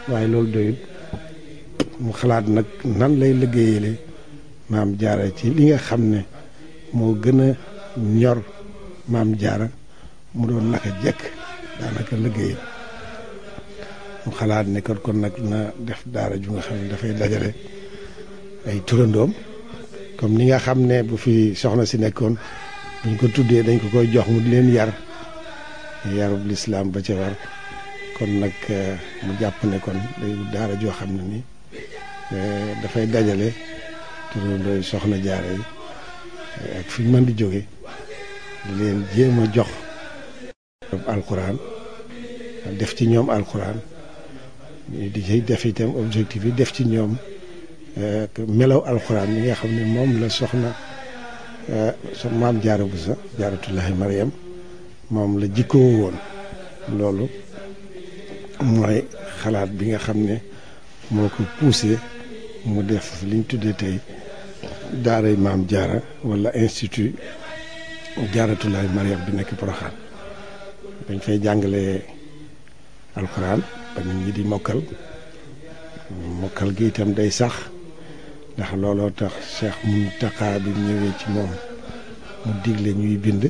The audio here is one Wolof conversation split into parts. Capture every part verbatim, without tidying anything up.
waaye loolu doyut mu xalaat nag nan lay liggéeyale maam jaara ci li nga xam ne moo gën a ñor maam jaara mu doon naka jekk daanaka liggéey mu xalaat ne kon kon nag na def daara ju nga xam ne dafay dajale ay turandoom comme ni nga xam ne bu fi soxna si nekkoon buñ ko tuddee dañ ko koy jox mu di leen yar yarub lislaam ba ca war kon nag mu jàpp ne kon day daara joo xam ne ni dafay dajale turandooy soxna jaara yi ak fi mën di jóge di leen jéem a jox alxuraan def ci ñoom alxuraan di ci def itam objectif yi def ci ñoom melaw alxuraan yi nga xam ne moom la soxna so maam jaara bu sa jaaratullahi Mariam moom la jikkoo woon loolu mooy xalaat bi nga xam ne moo ko poussé mu def liñ tuddee tey daaray maam jaara wala institut jaaratullahi Mariam bi nekk Porokhane dañ fay jàngale alxuraan ba nit ñi di mokkal mokkal gi itam day sax ndax looloo tax Cheikh Mountakha bi ñëwee ci moom mu digle ñuy bind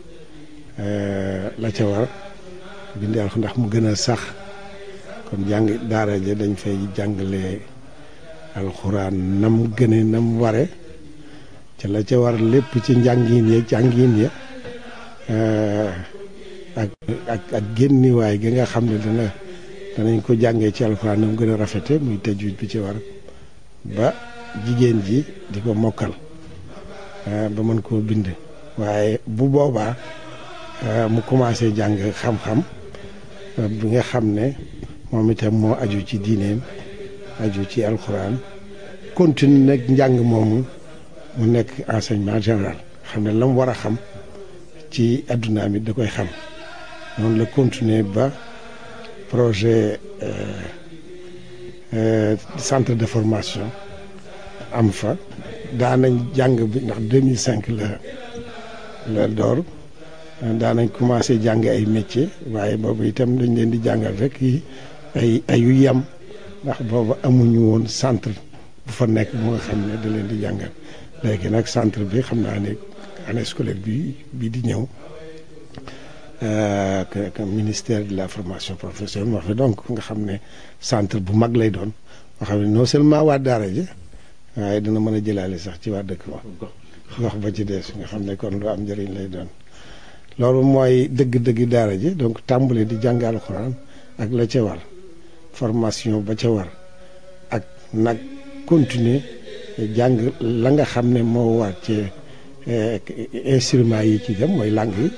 la ca war bind alxuraan ndax mu gën a sax kon jàng daara ja dañ fay jàngale alxuraan nam gëne nam ware ca la ca war lépp ci njàngin ya jàngin ya ak ak ak génniwaay gi nga xam ne dana danañ ko jàngee ci alxuraan nam gën a rafete muy tajwid bi ci war ba jigéen ji di ko mokkal ba mën koo bind waaye bu boobaa mu commencé jàng xam-xam bi nga xam ne moom itam moo aju ci diineem aju ci alxuraan continue nag njàng moomu mu nekk enseignement général xam ne la mu war a xam ci addunaam it da koy xam noonu la continuer ba projet centre de formation am fa daanañ jàng bi ndax deux mille cinq la la door daanañ commencé jàng ay métier waaye boobu itam dañ leen di jàngal rek yi ay ayu yam ndax boobu amuñu woon centre bu fa nekk bu nga xam ne da leen di jàngal léegi nag centre bi xam naa ne année scolaire bi bii di ñëw que ministère de la formation professionnelle moo fi donc nga xam ne centre bu mag lay doon nga xam ne non seulement waa daara ji waaye dina mën a jëlaale sax ci waa dëkk ba wax ba ci des nga xam ne kon lu am njëriñ lay doon loolu mooy dëgg-dëgg daara ji donc tàmbale di jàng alxuraan ak la ca war formation ba ca war ak nag continuer jàng la nga xam ne moo war ci instruments yi ci dem mooy langue yi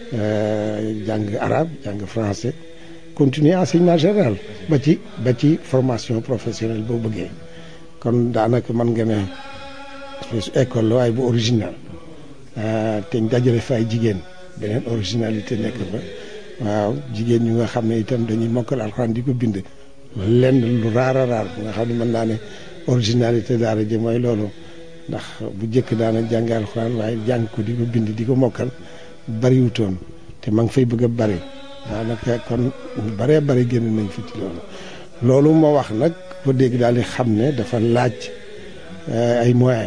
jàng arabe jàng français continuer enseignement général ba ci ba ci formation professionnelle boo bëggee kon daanaka mën nga ne école la waaye bu original te ñu dajale fa ay jigéen beneen originalité nekk fa waaw jigéen ñu nga xam ne itam dañuy mokkal alxuraan di ko bind lenn lu raar a raar bu nga xam ne mën naa ne originalité daara ji mooy loolu ndax bu njëkk daana jàng alxuraan waaye jàng ko di ko bind di ko mokkal bariwutoon te ma ngi fay bëgg a bari daanaka kon baree bari génn nañ fi ci loolu loolu moo wax nag ko dégg daal di xam ne dafa laaj ay moyens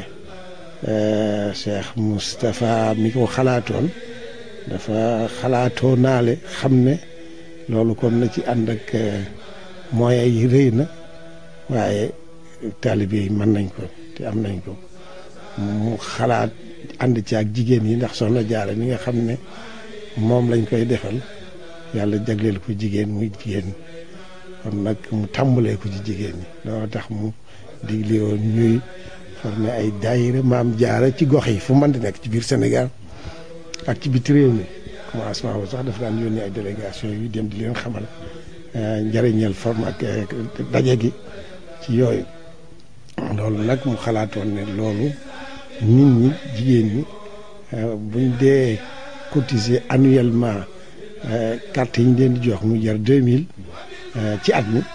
Cheikh Moustapha mi ko xalaatoon dafa xalaatoo naale xam ne loolu kon na ci ànd ak moyens yi rëy na waaye taalibe yi mën nañ ko te am nañ ko mu xalaat ànd ci ak jigéen yi ndax soxna Jaara mi nga xam ne moom lañ koy defal yàlla jagleel ko jigéen muy jigéen kon nag mu tàmbalee ko ci jigéen ñi loolu tax mu digle woon ñuy formé ay daayira maam Jaara ci gox yi fu mën di nekk ci biir Sénégal ak ci biti réew mi commencement bu sax dafa daan yónnee ay délégation yu dem di leen xamal njëriñal forme ak daje gi ci yooyu loolu nag mu xalaatoon ne loolu nit ñi jigéen ñi buñ dee cotiser annuellement carte yi ñu leen di jox mu jar deux mille ci at mi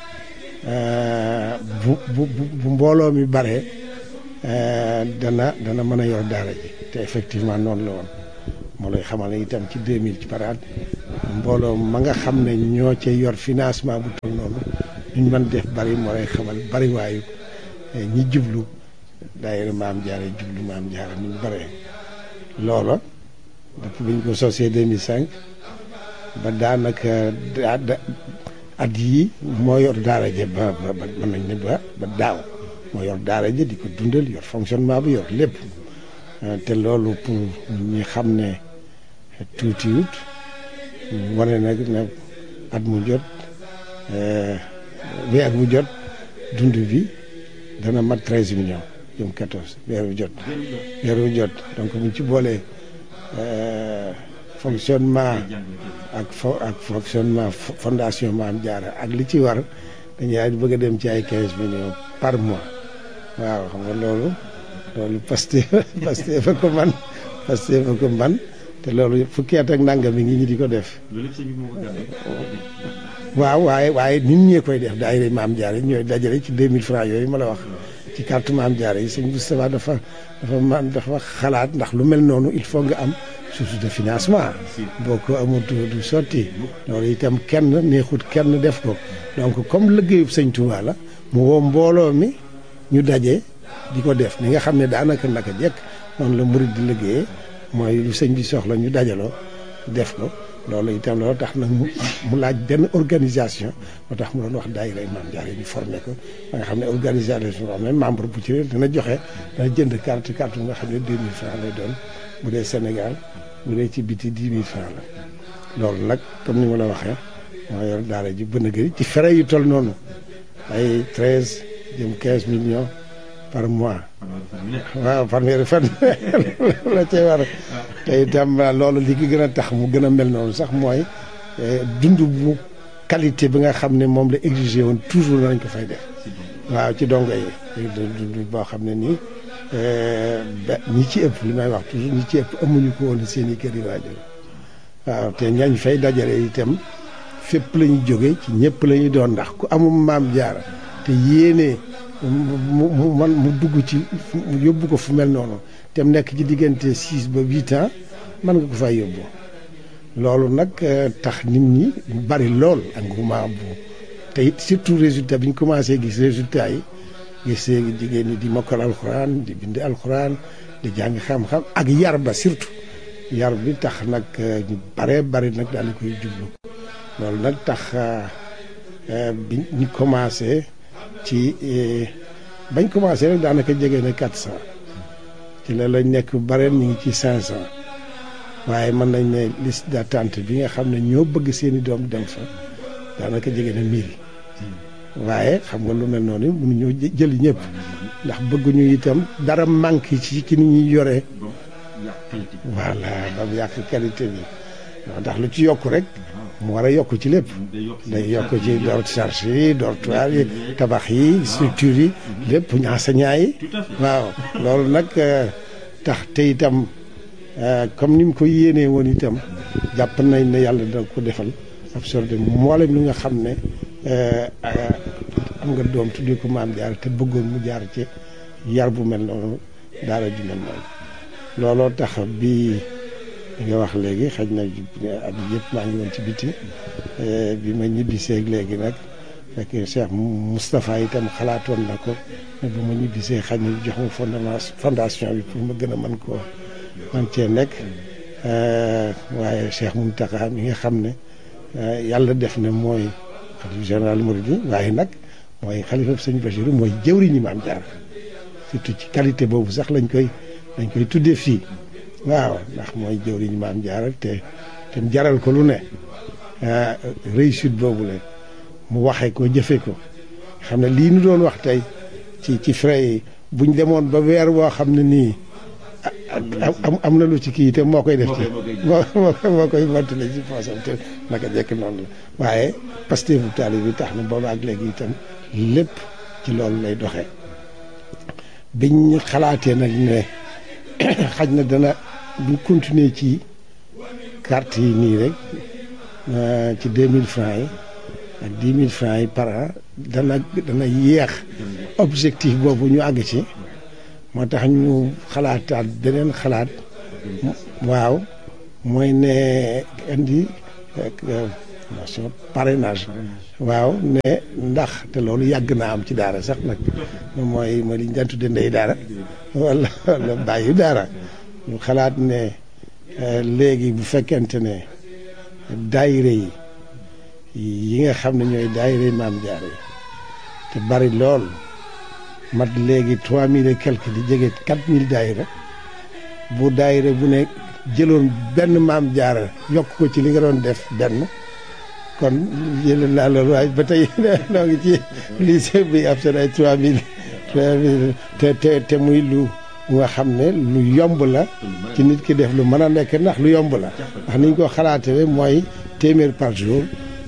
bu bu bu mbooloo mi baree dana dana mën a yor daara ji te effectivement noonu la woon moo lay xamal ne itam ci deux mille ci par at mbooloo ma nga xam ne ñoo cay yor financement bu toll noonu ñu mën def bari moo lay xamal bari waayu ñi jublu daayira Maam Jaara jublu Maam Jaara ni ñu baree loola depuis bi ñu ko sosee deux mille cinq ba daanaka at yii moo yor daara ja ba ba mën nañ ne ba ba daaw moo yor daara ja di ko dundal yor fonctionnement bi yor lépp te loolu pour ñi xam ne tuutiwut wane nag ne at mu jot weer bu jot dund bi dana mat treize millions jëm quatorze weer bu jot weer bu jot donc buñ ci boolee fonctionnement ak fo ak fonctionnement fondation Maam Jaara ak li ci war dañuy bëgg a dem ci ay quinze millions par mois waaw xam nga loolu loolu Pastef Pastef fa ko man Pastef fa ko man te loolu fukki at ak nangam mi ngi ñi di ko def waaw waaye waaye nit ñee koy def daayira Maam Jaara yi ñooy dajale ci deux mille francs yooyu ma la wax ci carte Maam Jaara yi sëñ Moustapha dafa dafa man dafa xalaat ndax lu mel noonu il faut nga am source de financement boo ko amul du sotti loolu itam kenn neexut kenn def ko donc comme liggéeyub sëñ Touba la mu woo mbooloo mi ñu daje di ko def ni nga xam ne daanaka naka jekk noonu la murid di liggéeyee mooy lu sëñ bi soxla ñu dajaloo def ko loolu itam loolu tax nag mu mu laaj benn organisation moo tax mu doon wax daayira Maam Jaara yi ñu formé ko ba nga xam ne organisation boo xam ne membre bu ci dana joxe dana jënd carte carte bu nga xam ne deux mille francs lay doon bu dee Sénégal bu dee ci biti dix mille francs la loolu nag comme ni ma la waxee moo yor daara ji bën a gëri ci frais yu toll noonu ay treize jëm quinze millions par mois waaw fanweeri fan la cay war te itam loolu li ki gën a tax mu gën a mel noonu sax mooy dund bu qualité bi nga xam ne moom la exigé woon toujours nañ ko fay def waaw ci dongo yi dund boo xam ne nii ba ñi ci ëpp li may wax toujours ñi ci ëpp amuñu ko woon seen i kër yi waajur waaw te ñañ fay dajale itam fépp la ñu jóge ci ñëpp la ñuy doon ndax ku amum Maam Jaara te yéene mu mu man mu dugg ci mu yóbbu ko fu mel noonu te mu nekk ci diggante six ba huit ans mën nga ko fay yóbbu loolu nag tax nit ñi bari lool engouement bu te it surtout résultat bi ñu commencé gis résultat yi gisee jigéen ñi di mokkal alxuraan di bind alxuraan di jàng xam-xam ak yar ba surtout yar bi tax nag ñu bare bari nag daal di koy jublu loolu nag tax bi ñu commencé ci bañ commencé rek daanaka jege na quatre cent ci la lañ nekk bareen ñu ngi ci cinq cent waaye mën nañ ne liste d'attente bi nga xam ne ñoo bëgg seeni doom dem fa daanaka jege na mille waaye xam nga lu mel noonu mënuñoo jëli ñëpp ndax bëgguñu itam dara manque ci ci ni ñuy yoree voilà ba mu yàq qualité bi ndax lu ci yokk rek mu war a yokk ci lépp day yokk ci door charge yi dortoir yi tabax yi structure yi lépp enseignant yi waaw loolu nag tax te itam comme ni mu ko yéenee woon itam jàpp nañ ne yàlla dina ko defal absorbé mboolem li nga xam ne am nga doom tuddee ko Maam Jaara te bëggoon mu jaar ci yar bu mel noonu daara ju mel noonu looloo tax bi nga wax léegi xaj na at yëpp maa ngi woon ci biti bi ma ñibbisee léegi nag fekk Cheikh Moustapha itam xalaatoon na ko ne bu ma ñibbisee xaj na jox ma fondation fondation bi pour ma gën a mën koo man cee nekk waaye Cheikh Mountakha mi nga xam ne yàlla def na mooy xalifa général Mouride waaye nag mooy xalifa sëñ Bachir mooy jëwriñu Maam Jaara surtout ci qualité boobu sax lañ koy lañ koy tuddee fii waaw ndax mooy jëwriñu Maam Jaara te te mu jaral ko lu ne réussite boobu la mu waxee ko jëfe ko xam ne lii nu doon wax tey ci ci frais yi buñ demoon ba weer woo xam ne nii am am na lu ci kii te moo koy def ci moo moo koy mottali ci poosam te naka jekk noonu la waaye Pastef bu taalibe bi tax na booba ak léegi itam lépp ci loolu lay doxee biñ xalaatee nag ne xaj na dana buñ continuer ci carte yi nii rek ci deux mille francs yi ak dix mille francs yi par an dana dana yéex objectif boobu ñu àgg ci moo tax ñu xalaataat beneen xalaat waaw mooy ne indi fondation parrainage waaw ne ndax te loolu yàgg naa am ci daara sax nag mooy mooy li ñu daan tudde ndey daara wala wala bàyyi daara ñu xalaat ne léegi bu fekkente ne daayira yi yi nga xam ne ñooy daayira yi Maam Jaara yi te bari lool mat léegi trois mille et quelque di jege quatre mille daayira bu daayira bu ne jëloon benn Maam Jaara yokk ko ci li nga doon def benn kon jëloon naa loolu waaye ba tey noo ngi ci lycée bi ab seen ay trois mille trois mille te te te muy lu nga xam ne lu yomb la ci nit ki def lu mën a nekk ndax lu yomb la ndax niñ ko xalaatee mooy téeméer par jour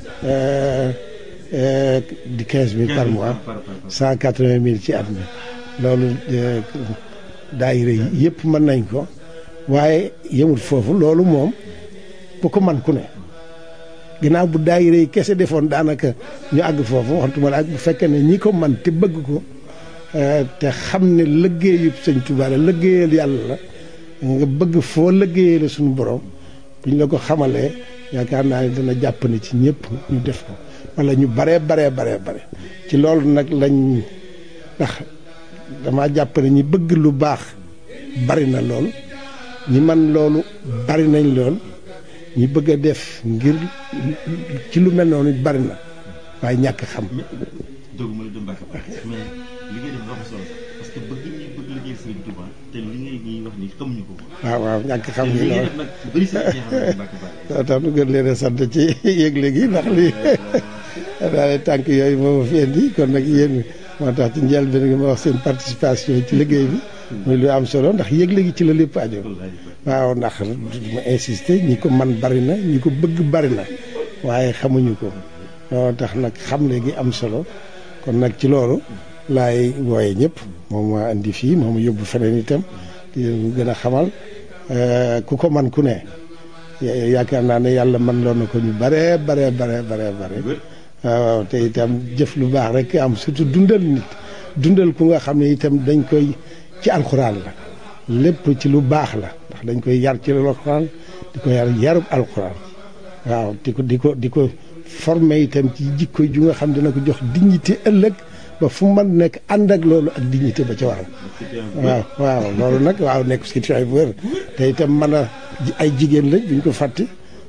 di quinze mille par mois cent quatre-vingt mille ci at mi loolu daayira yi yëpp mën nañ ko waaye yemul foofu loolu moom bu ko man ku ne ginnaaw bu daayira yi kese defoon daanaka ñu àgg foofu waxtuma la ak bu fekkee ne ñi ko man te bëgg ko te xam ne liggéeyub Sëñ Tuubaa la liggéeyal yàlla la nga bëgg foo liggéeyee la suñu borom buñ la ko xamalee yaakaar naa ne dana jàpp ne ci ñëpp ñu def ko wala ñu baree baree baree bare ci loolu nag lañ ndax dama jàpp ne ñi bëgg lu baax bari na lool ñi man loolu bari nañ lool ñi bëgg a def ngir ci lu mel noonu bari na waaye ñàkk xam. doguma la dem Mbacke mais li ngay def dafa solo parce que bëgg ñi bëgg liggéey Sëriñ Tuubaa te li ngay ñuy wax ni xamuñu ko. waaw waaw ñàkk xam gi loolu nag bëri sa xam Mbacke tax nu gën leen a sant ci yëgle gi ndax lii daal tànk yooyu moo ma fi indi kon nag yéen moo tax ci njëlbéen gi ma wax seen participation ci liggéey bi muy lu am solo ndax yëgle gi ci la lépp aju waaw ndax ma insister ñi ko man bari na ñi ko bëgg bari na waaye xamuñu ko loolu tax nag xam léegi am solo kon nag ci loolu laay wooye ñëpp moom ma indi fii moom yóbbu feneen itam di gën a xamal ku ko man ku ne yaakaar naa ne yàlla man loon na ko ñu bare bare bare bare bare waaw te itam jëf lu baax rek am surtout dundal nit dundal ku nga xam ne itam dañ koy ci alxuraan la lépp ci lu baax la ndax dañ koy yar ci alxuraan di ko yar yarub alxuraan waaw di ko di ko di ko formé itam ci jikko ju nga xam dina ko jox dignité ëllëg ba fu man nekk ànd ak loolu ak dignité ba ca waral waaw waaw loolu nag waaw nekk citoyen bu wér te itam mën a ay jigéen lañ buñ ko fàtte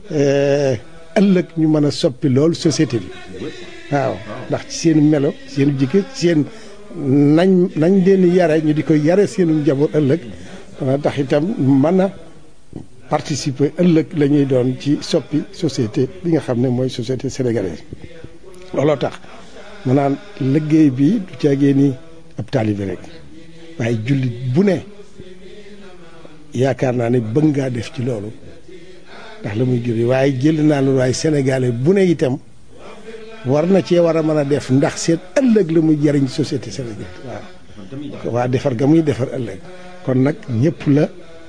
ëllëg ñu mën a soppi loolu société bi waaw ndax ci seen melo seen jikko seen nañ nañ leen yare ñu di ko yare seenu njaboot ëllëg dana tax itam mën a participer ëllëg la ñuy doon ci soppi société bi nga xam ne mooy société sénégalaise looloo tax maanaam liggéey bi du caagee ni ab taalibe rek waaye jullit bu ne yaakaar naa ne bëgg ngaa def ci loolu ndax la muy juri waaye jël naa loolu waaye sénégalais bu ne itam war na cee war a mën a def ndax seen ëllëg la muy jariñ société sénégalaise waaw waa defar ga muy defar ëllëg kon nag ñëpp la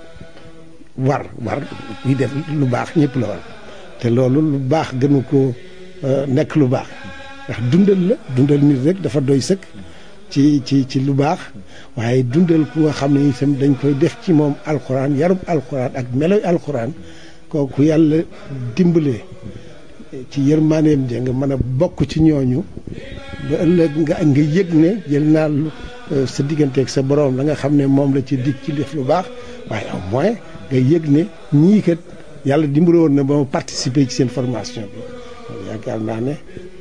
war war ñuy def lu baax ñëpp la war te loolu lu baax gënu ko nekk lu baax ndax dundal la dundal nit rek dafa doy sëkk ci ci ci lu baax waaye dundal ku nga xam ne itam dañ koy def ci moom alxuraan yarub alxuraan ak meloy alxuraan kooku yàlla dimbalee ci yërmaaneem ja nga mën a bokk ci ñooñu ba ëllëg nga nga yëg ne jël naa sa digganteeg sa borom la nga xam ne moom la ci dig ci def lu baax waaye au moins nga yëg ne ñii kat yàlla dimbale woon na ba ma participer ci seen formation bi yaakaar naa ne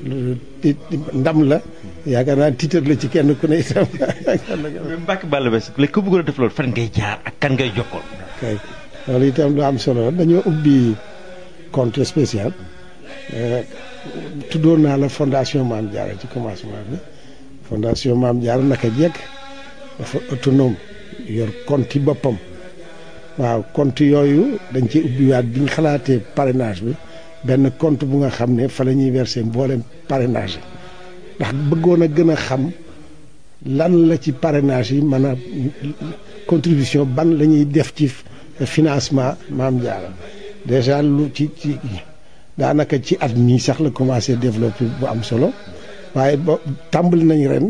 ndam la yaakaar naa tiitar la ci kenn ku ne itam. mais Mbacke Balla Basse léegi ku bëggoon a def loolu fan ngay jaar ak kan ngay jokkoon. kay loolu itam lu am solo dañoo ubbi compte spécial tuddoon naa la fondation Maam Jaara ci commencement bi fondation Maam Jaara naka jekk dafa autonome yor compte boppam. waaw compte yooyu dañ ci ubbiwaat bi ñu xalaatee parrainage bi benn compte bu nga xam ne fa la ñuy versé mboolem parrainage yi ndax bëggoon a gën a xam lan la ci parrainage yi mën a contribution ban la ñuy def ci financement Maam Jaara déjà lu ci ci daanaka ci at mii sax la commencé développé bu am solo waaye ba tàmbali nañ ren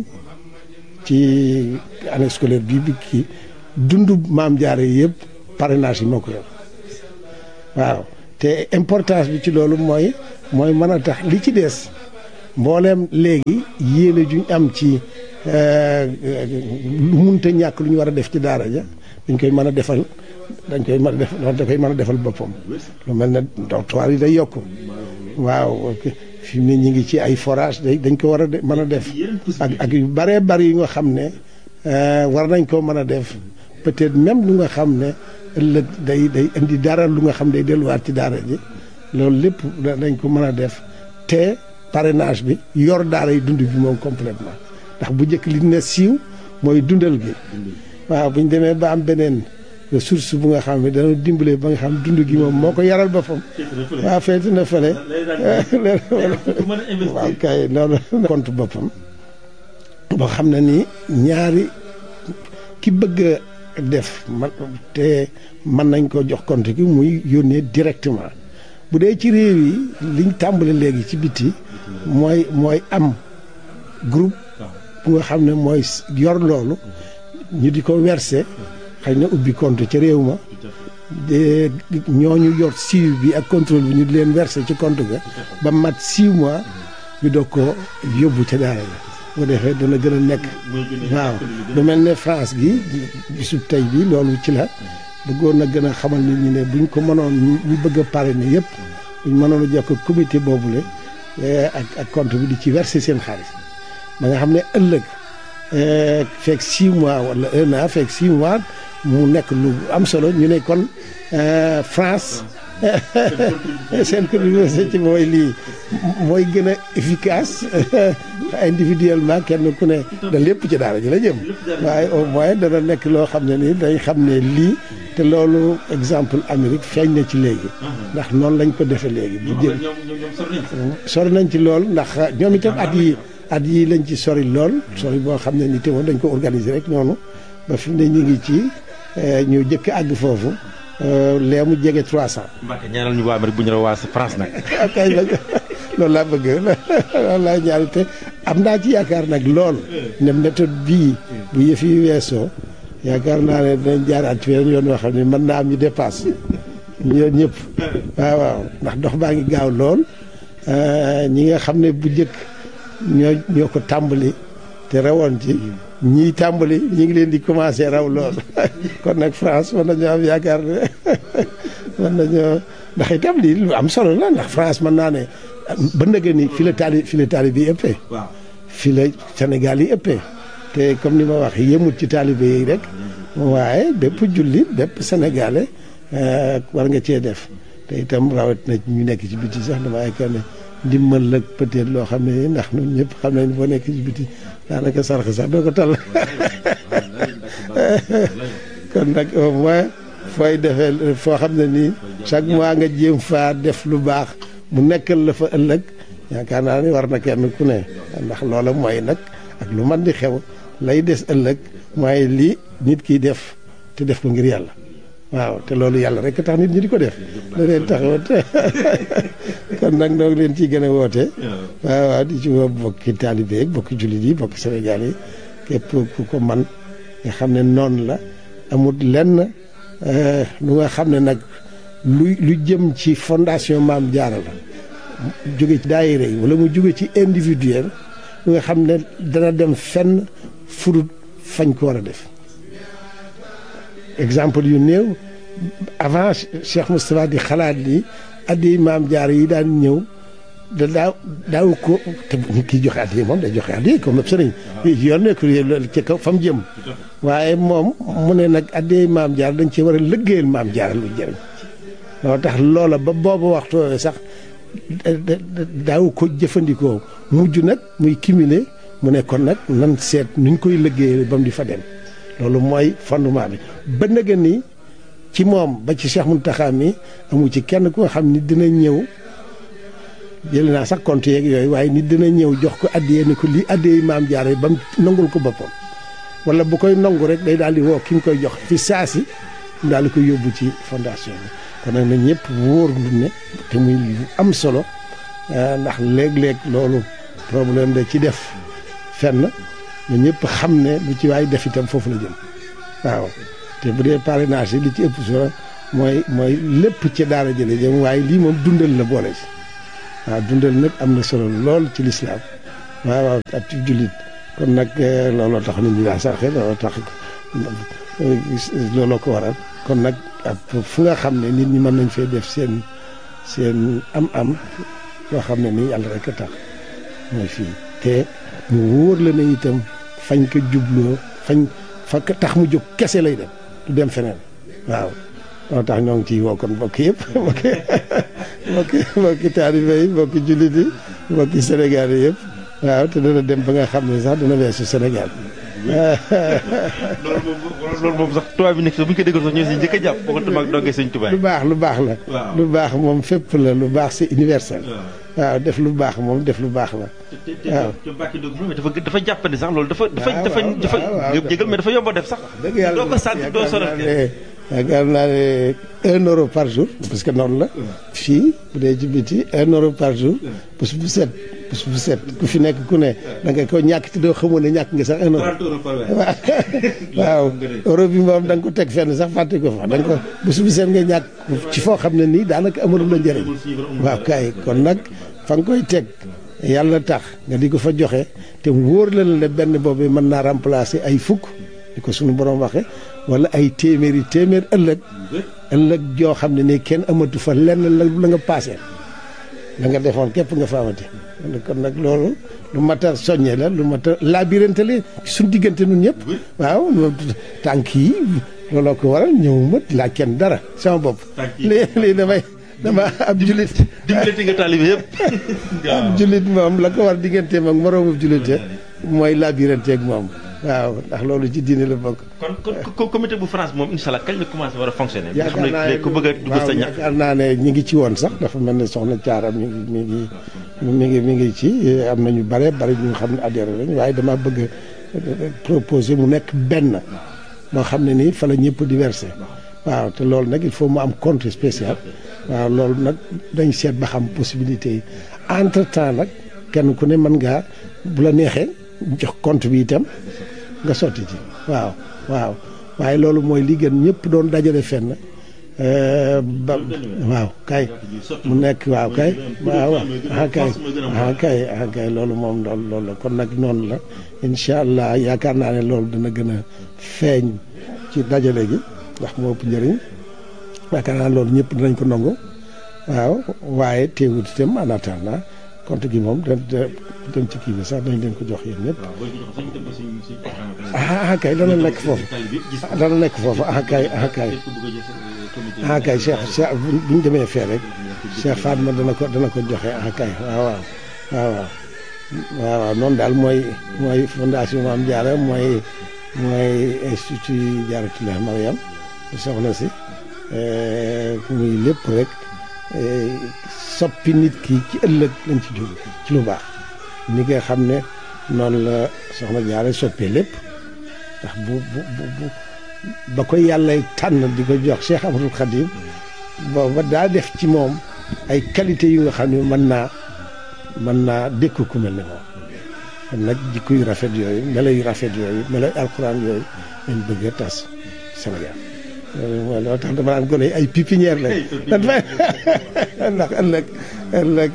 ci année scolaire bii bi kii dundu Maam Jaara yi yëpp parrainage yi moo ko yor waaw te importance bi ci loolu mooy mooy mën a tax li ci des mbooleem léegi yéene juñ am ci lu munta ñàkk lu ñu war a def ci daara ja dañ koy mën a defal dañ koy mën a def da koy mën a defal boppam lu mel ne dortoir yi day yokk waaw fi mu ne ñu ngi ci ay forage day dañ ko war a mën a def ak ak yu bëree bëri yu nga xam ne war nañ koo mën a def peut-être même lu nga xam ne ëllëg day day indi dara lu nga xam day delluwaat ci daara ji loolu lépp dañ ko mën a def te parrainage bi yor daara yi dund bi moom complètement ndax bu njëkk li ne siiw mooy dundal gi waaw bu ñu demee ba am beneen ressource bu nga xam ne dana dimbale ba nga xam dund gi moom moo ko yaral boppam waaw feeti na fële waaw kay loolu compte boppam boo xam ne nii ñaari ki bëgg a def man te mën nañ ko jox compte gi muy yónnee directement bu dee ci réew yi liñ tàmbale léegi ci biti mooy mooy am groupe bu nga xam ne mooy yor loolu ñu di ko verser xëy na ubbi compte ca réew ma de ñooñu yor suivi bi ak contrôle bi ñu di leen verser ci compte ga ba mat six mois ñu doog ko yóbbu ca daara la bu defee dana gën a nekk waaw lu mel ne France gi bisub tey bi loolu ci la bëggoon na gën a xamal nit ñi ne buñ ko mënoon ñu bëgg a parrainer yëpp buñ mënoon a jokk comité boobule ak ak compte bi di ci verser seen xaalis ba nga xam ne ëllëg fekk six mois wala un an fekk six mois mu nekk lu am solo ñu ne kon France seen contribution ci mooy lii mooy gën a efficace individuellement kenn ku ne da lépp ci daara ji la jëm waaye au moins dana nekk loo xam ne nii dañ xam ne lii te loolu exemple Amérique feeñ na ci léegi ndax noonu lañ ko defee léegi bu jël sori nañ ci lool ndax ñoom itam at yi at yi lañ ci sori lool sori boo xam ne ni te woon dañ ko organiser rek noonu ba fi mu ne ñu ngi ci ñu jëkk àgg foofu lee mu jege trois cent. Mbacke ñaanal ñu waa Amérique bu ñu la waa France nag. kay loolu laa bëgg loolu laa ñaari te am naa ci yaakaar nag lool ne méthode bii bu yëf yi weesoo yaakaar naa ne dinañ jaaraat ci weneen yoon yoo xam ne mën naa am ñu dépasse ñu yoon ñëpp waaw waaw ndax dox baa ngi gaaw lool ñi nga xam ne bu njëkk ñoo ñoo ko tàmbali te rawoon ci ñii tàmbali ñi ngi leen di commencé raw lool kon nag France mën nañoo am yaakaar ne mën nañoo ndax itam lii lu am solo la ndax France mën naa ne ba nëgë ni fi la taali fi la taali bi ëppee fi la Sénégal yi ëppee te comme ni ma wax yëmut ci taalibe yi rek waaye bépp jullit bépp sénégalais war nga cee def te itam rawat na ñu nekk ci biti sax dama yaakaar ne ndimbal la peut-être loo xam ne ndax ñun ñëpp xam nañ boo nekk ci biti daanaka sarax sax doo ko tal kon nag au moins fooy defee foo xam ne nii chaque mois nga jéem faa def lu baax mu nekkal la fa ëllëg yaakaar naa ni war na kenn ku ne ndax loola mooy nag ak lu man di xew lay des ëllëg mooy lii nit kiy def te def ko ngir yàlla waaw te loolu yàlla rek tax nit ñi di ko def da leen taxawat kon nag noo ngi leen ciy gën a woote waaw waaw di ci woo bokki taalibe yi bokki jullit yi bokki Sénégal yi képp ku ko man nga xam ne noonu la amul lenn lu nga xam ne nag lu lu jëm ci fondation Maam Jaara la jóge ci daayira yi wala mu jóge ci individuel lu nga xam ne dana dem fenn furut fañ ko war a def exemple yu néew avant Cheikh Moustapha di xalaat ni addi Maam Jaara yi daan ñëw da daaw daaw ko te nit ki joxe addi moom day joxe addi comme sëriñ yoon nekk ci kaw fa mu jëm waaye moom mu ne nag addi Maam Jaara dañ ci war a liggéeyal Maam Jaara lu jëriñ loo tax loola ba boobu waxtu sax daaw ko jëfandikoo mujj nag muy cumuler mu ne kon nag nan seet nuñ koy liggéeyal ba mu di fa dem loolu mooy fondement bi ba nga ni ci moom ba ci Cheikh Mountakha mi amu ci kenn ku nga xam ni dina ñëw jël naa sax compte yeeg yooyu waaye nit dina ñëw jox ko addiyee ni ko lii addiyee Maam Jaara ba mu nangul ko boppam wala bu koy nangu rek day daal di woo ki mu koy jox fi saasi mu daal di koy yóbbu ci fondation bi kon nag na ñëpp wóor lu ne te muy lu am solo ndax léeg-léeg loolu problème da ci def fenn ñu ñëpp xam ne lu ci waay def itam foofu la jëm waaw te bu dee parrainage yi li ci ëpp solo mooy mooy lépp ci daara jële jëm waaye lii moom dundal la boole ci waaw dundal nag am na solo lool ci lislaam waaw waaw ab ci jullit kon nag looloo tax nit ñi daa sarxe looloo tax looloo ko waral kon nag ab fu nga xam ne nit ñi mën nañ fee def seen seen am-am loo xam ne nii yàlla rek a tax mooy fii te mu wóor la ne itam fañ ko jubloo fañ fa tax mu jóg kese lay dem du dem feneen waaw moo tax ñoo ngi ciy woo kon mbokk yëpp mbokki mbokki mbokki taalibe yi mbokki jullit yi mbokki Sénégal yi yëpp waaw te dana dem ba nga xam ne sax dana weesu Sénégal loolu moom loolu moom sax tubaab bi nekk sax bu ñu ko déggoon sax ñoo si njëkk a jàpp boo ko mag dongee sëñ tubaab lu baax lu baax la lu baax moom fépp la lu baax c'est universel waaw def lu baax moom def lu baax la waaw te Mbacke Ndiob moom dafa dafa jàppandi sax loolu dafa dafa dafa dafa jégal mais dafa yomb a def sax dëgg yàlla doo ko sant doo sonal yaakaar naa ne un euro par jour parce que noonu la fii bu dee ci biti un euro par jour bés bu set bés bu set ku fi nekk ku ne da nga ko ñàkk te doo xamoon ne ñàkk nga sax un euro waaw euro bi moom da nga ko teg fenn sax fàtte ko fa da nga ko bés bu set nga ñàkk ci foo xam ne nii daanaka amalul la njëriñ waaw kay kon nag fa nga koy teg yàlla tax nga di ko fa joxe te wóor la ne benn boobu mën naa remplacer ay fukk di ko suñu borom waxe wala ay téeméeri téeméer ëllëg ëllëg joo xam ne ni kenn amatu fa lenn la la nga paasee la nga defoon képp nga fa amati kon nag loolu lu mat a soññe la lu mat a labirante la suñ diggante nun ñëpp waaw tànk yi looloo ko waral ñëw ma laa kenn dara sama bopp lii lii damay dama ab julit dimbalati nga taalibe yëpp ab julit moom la ko war digganteem ak moroomu julite mooy labirante ak moom waaw ndax loolu ci diine la bokk. kon kon comité bu France moom incha allah kañ la commencé war a fonctionner. yaakaar naa ne ku bëgg a dugg sa ñax. yaakaar naa ne ñi ngi ci woon sax dafa mel ne soxna Thiara mi ngi mi ngi mi ngi mi ngi ci am na ñu bare bari ñu xam ne adhéré lañ waaye dama bëgg a proposer mu nekk benn moo xam ne nii fa la ñëpp di versé waaw te loolu nag il faut mu am compte spécial waaw loolu nag dañ seet ba xam possibilité yi entre temps nag kenn ku ne mën ngaa bu la neexee jox compte bi itam. nga sotti ci waaw waaw waaye loolu mooy li gën ñëpp doon dajale fenn ba waaw kay mu nekk waaw kay waaw ah kay ah kay ah kay loolu moom loolu loolu la kon nag noonu la incha allah yaakaar naa ne loolu dina gën a feeñ ci dajale gi ndax moo ëpp njëriñ yaakaar naa loolu ñëpp dinañ ko nangu waaw waaye teewut itam en attendant compte gi moom da dem ci kii bi sax dañ leen ko jox yéen ñëpp ah kay dana nekk foofu dana nekk foofu ah kay ah kay ah kay Cheikh Cheikh bu ñu demee fee rek Cheikh Fatma dana ko dana ko joxe ah kay waaw waaw waaw waaw waaw noonu daal mooy mooy fondation Mame Diarra mooy mooy institut Diarratoulah Mariam soxna si muy lépp rek soppi nit ki ci ëllëg lañ ci jóg ci lu baax ni nga xam ne noonu la soxna Diarra soppee lépp ndax bu bu bu ba ko yàlla tànn di ko jox Cheikh Ahmadou Khadim booba daa def ci moom ay qualité yu nga xam ne mën naa mën naa dékku ku mel ne moom kon nag jikko yu rafet yooyu melo yu rafet yooyu melo yu alxuraan yooyu lañ bëgg a tas Sénégal loolu mooy loo tax dama naan gone ay pépinière lañ ndax ëllëg ëllëg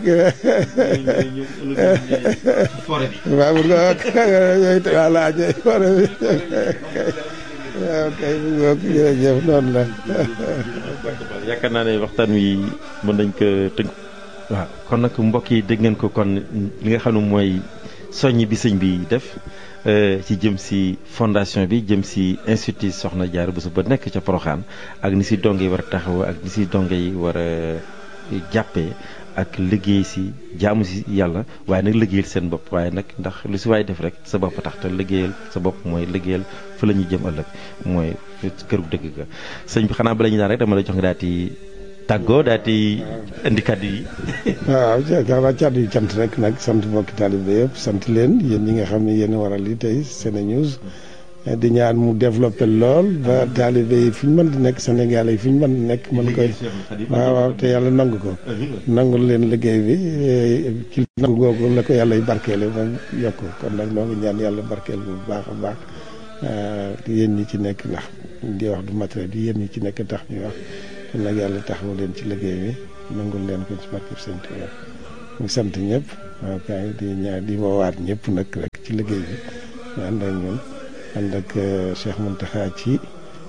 waaw bu nga yooyu voilà forêt bi waaw kay bu nga jërëjëf noonu la yaakaar naa ne waxtaan wi mën nañ ko tënk waaw kon nag mbokk yi dégg ngeen ko kon li nga xam ne mooy soññ bi sëñ bi def ci jëm si fondation bi jëm si institut Soxna Diarra Bousso ba nekk ca Porokhane ak ni si donge yi war a taxaw ak ni si donge yi war a jàppee ak liggéey si jaamu si yàlla waaye nag liggéeyal seen bopp waaye nag ndax lu si waay def rek sa bopp tax te liggéeyal sa bopp mooy liggéeyal fa la ñuy jëm ëllëg mooy këru dëgg ga sëñ bi xanaa bala ñu daan rek dama la jox nga daal di tàggoo daal di indi kàddu yi. waaw yaakaar naa kàddu yi cant rek nag sant mbokki taalibe yëpp sant leen yéen ñi nga xam ne yéen a waral lii tey SeneNews di ñaan mu développé lool ba taalibe yi fi ñu mën di nekk Sénégal yi fi ñu mën di nekk mën koy waaw waaw te yàlla nangu ko nangul leen liggéey bi ci nangu googu la ko yàlla y barkeele ba yokk kon nag noo ngi ñaan yàlla barkeel bu baax a baax yéen ñi ci nekk ndax di wax du matériel yi yéen ñi ci nekk tax ñuy wax kon nag yàlla taxawu leen ci liggéey bi nangul leen ko ci barkeb Sëñ Tuubaa ñu sant ñëpp waaw kay di ñaar di woowaat ñëpp nag rek ci liggéey bi ñu ànd ak ñun ànd ak Cheikh Mountakha ci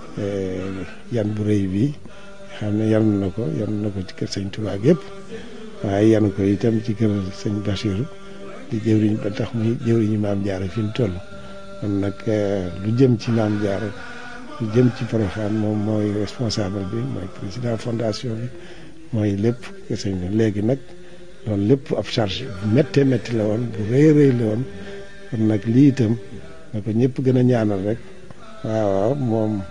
yan bu rëy bi xam ne yan na ko yan na ko ci kër sëñ Touba yëpp waaye yan ko itam ci kër sëñ Bachirou di jëwriñ ba tax muy jëwriñu Maam Jaara fi mu toll kon nag lu jëm ci Maam Jaara lu jëm ci Porokhane moom mooy responsable bi mooy président fondation bi mooy lépp kër sëñ bi léegi nag loolu lépp ab charge bu méttee métti la woon bu rëy rëy la woon kon nag lii itam na ko ñëpp gën a ñaanal rek waaw waaw moom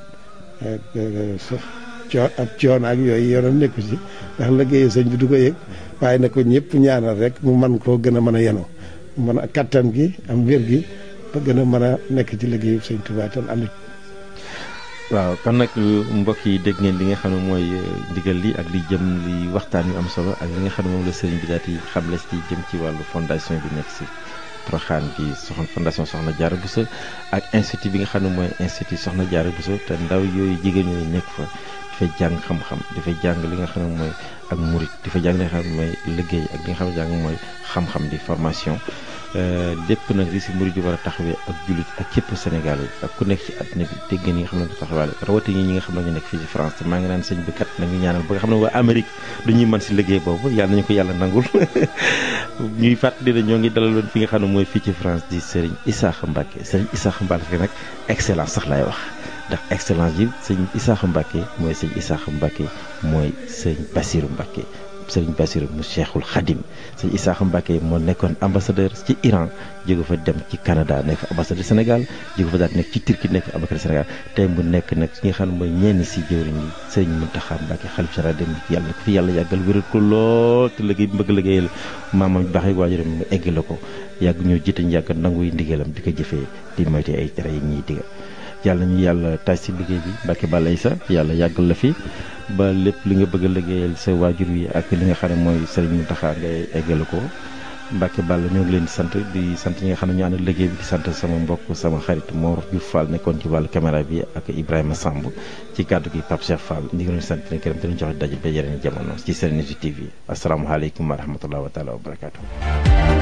sax coo ab coon ak yooyu yoonam nekku ci ndax liggéeyu sëñ bi du ko yëg waaye na ko ñëpp ñaanal rek mu man koo gën a mën a yenu mën a kattan gi am wér gi ba gën a mën a nekk ci liggéeyu sëñ Tuubaa tan ànd. waaw kon nag mbokk yi dégg ngeen li nga xam ne mooy ndigal li ak li jëm li waxtaan yu am solo ak li nga xam ne moom la sëriñ bi daal di xamle ci jëm ci wàllu fondation bi nekk si Porokhane bi soxna fondation Soxna Diarra Bousso ak institut bi nga xam ne mooy institut Soxna Diarra Bousso te ndaw yooyu jigéen ñooyu nekk fa dafay jàng xam-xam dafay jàng li nga xam ne mooy ak murit dafay jàng li nga xam ne mooy liggéey ak li nga xam ne jàng mooy xam-xam di formation lépp nag li si murit yi war a taxawee ak jullit ak képp Sénégal yi ak ku nekk ci àddina bi dégg ngeen ñi nga xam ne ko taxawaale rawatina ñi nga xam ne ñu nekk fii ci France te maa ngi naan sëñ bi kat nañu ñaanal ba nga xam ne waa Amérique dañuy mën si liggéey boobu yàlla nañu ko yàlla nangul ñuy fàttali ne ñoo ngi dalaloon fi nga xam ne mooy fii ci France di Serigne Issakha Mbacké Serigne Issakha Mbacké nag excellence sax laay wax ndax excellence yi sëñ Issakha Mbacké mooy sëñ Issakha Mbacké mooy sëñ Bassirou Mbacké sëriñ Bassirou mu Cheikhul Khadim sëñ Issakha Mbacké moo nekkoon ambassadeur ci Iran jóge fa dem ci Canada nekk fa ambassadeur Sénégal jóge fa daal nekk ci Turquie nekk fa ambassadeur Sénégal tey mu nekk nag ki nga xam ne mooy ñenn si jëwriñ yi sëriñ Mountakha Mbacké xalif général dem yàlla na ko fi yàlla yàggal wéral ko lool te liggéey bi bëgg liggéeyal maamam baax yi waajuram mu egg la ko yàgg ñoo jiite ñu yàgg nangu yi ndigalam di ko jëfee di moyte ay tere yi ñuy digal yàlla ñu yàlla taaj si liggéey bi Mbacké Balla Issa yàlla yàggal la fi ba lépp li nga bëgg a liggéeyal sa waajur wi ak li nga xam ne mooy Serigne Mountakha ngay eggale ko Mbacké Balla ñoo ngi leen di sant di sant ñi nga xam ne ñu ànd liggéey bi di sant sama mbokk sama xarit Mor Diouf Fall nekkoon ci wàllu caméra bi ak Ibrahima Samb ci kàddu gi Pape Cheikh Fall ñu ngi leen di sant leen gërëm di leen jox daje ba yeneen jamono ci Serenity T V asalaamaaleykum wa rahmatulah wa taala wa barakaatu.